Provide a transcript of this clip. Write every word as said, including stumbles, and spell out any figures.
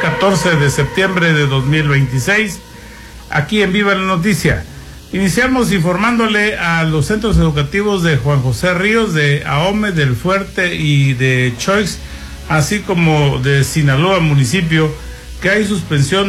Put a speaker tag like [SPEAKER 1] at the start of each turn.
[SPEAKER 1] catorce de septiembre de dos mil veintiséis, aquí en Viva la Noticia. Iniciamos informándole a los centros educativos de Juan José Ríos, de Ahome, del Fuerte y de Choix, así como de Sinaloa municipio, que hay suspensión